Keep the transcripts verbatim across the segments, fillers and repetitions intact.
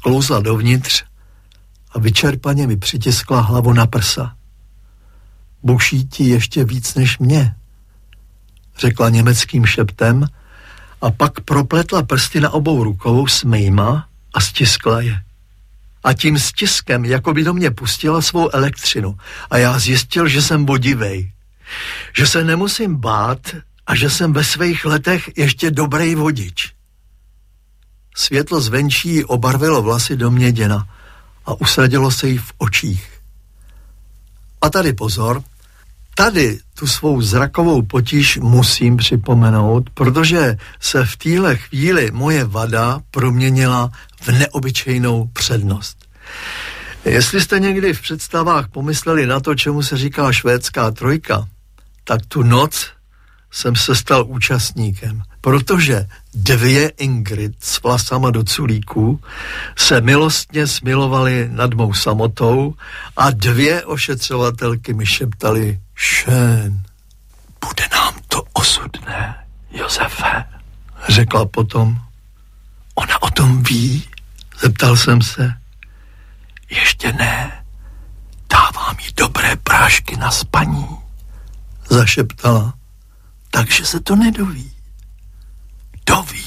vklouzla dovnitř a vyčerpaně mi přitiskla hlavu na prsa. Buší ti ještě víc než mě, řekla německým šeptem a pak propletla prsty na obou rukou s mýma a stiskla je. A tím stiskem jako by do mě pustila svou elektřinu a já zjistil, že jsem vodivej, že se nemusím bát a že jsem ve svých letech ještě dobrý vodič. Světlo zvenčí obarvilo vlasy do měděna a usadilo se jí v očích. A tady pozor, tady tu svou zrakovou potíž musím připomenout, protože se v téhle chvíli moje vada proměnila v neobyčejnou přednost. Jestli jste někdy v představách pomysleli na to, čemu se říká švédská trojka, tak tu noc jsem se stal účastníkem, protože dvě Ingrid s vlasama do culíků se milostně smilovaly nad mou samotou a dvě ošetřovatelky mi šeptaly: Schön, bude nám to osudné, Josefe, řekla potom. Ona o tom ví? Zeptal jsem se. Ještě ne, dávám jí dobré prášky na spaní, zašeptala. Takže se to nedoví. Doví,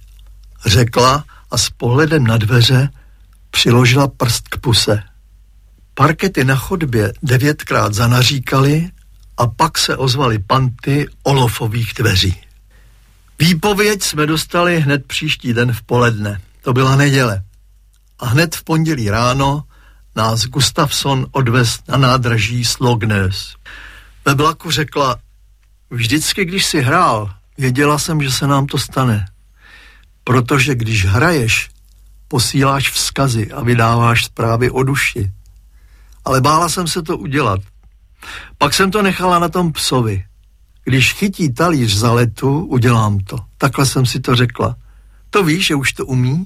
řekla a s pohledem na dveře přiložila prst k puse. Parkety na chodbě devětkrát zanaříkaly a pak se ozvaly panty olofových dveří. Výpověď jsme dostali hned příští den v poledne. To byla neděle. A hned v pondělí ráno nás Gustafsson odvez na nádraží Slognös. Ve vlaku řekla: vždycky, když jsi hrál, věděla jsem, že se nám to stane. Protože když hraješ, posíláš vzkazy a vydáváš zprávy o duši. Ale bála jsem se to udělat. Pak jsem to nechala na tom psovi. Když chytí talíř za letu, udělám to. Takhle jsem si to řekla. To víš, že už to umí?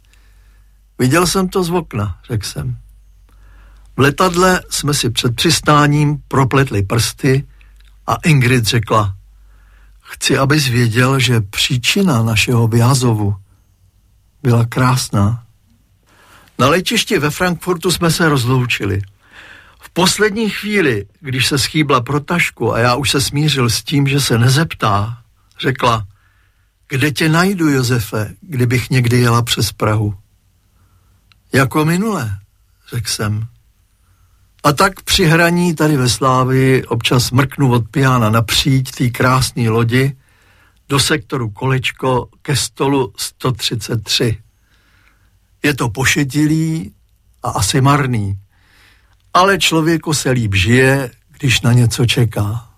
Viděl jsem to z okna, řekl jsem. V letadle jsme si před přistáním propletli prsty a Ingrid řekla: chci, abys věděl, že příčina našeho výjazovu byla krásná. Na letišti ve Frankfurtu jsme se rozloučili. V poslední chvíli, když se schýbla pro tašku a já už se smířil s tím, že se nezeptá, řekla: kde tě najdu, Josefe, kdybych někdy jela přes Prahu? Jako minule, řekl jsem. A tak při hraní tady ve Slávii občas mrknu od piana napříč té krásné lodi do sektoru Kolečko ke stolu sto třicet tři. Je to pošetilý a asi marný, ale člověku se líp žije, když na něco čeká.